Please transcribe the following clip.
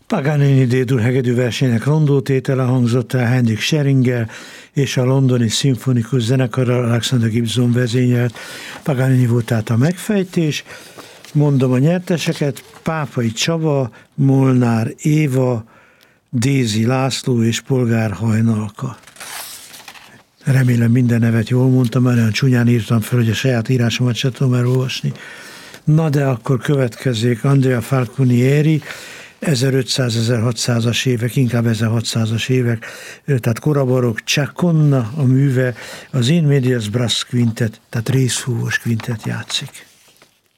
Paganini D-dur hegedű versének rondótétele hangzott el Henrik Scheringer és a londoni szimfonikus zenekarral Alexander Gibson vezényelt. Paganini volt tehát a megfejtés. Mondom a nyerteseket: Pápai Csaba, Molnár Éva, Dézi László és Polgár Hajnalka. Remélem minden nevet jól mondtam, mert olyan csúnyán írtam fel, hogy a saját írásomat sem tudom elolvasni. Na de akkor következzék Andrea Falconieri, 1500-1600-as évek, inkább 1600-as évek, tehát korabarokk, Ciaconna a műve, az In Medias Brass Quintet, tehát részfúvós quintet játszik.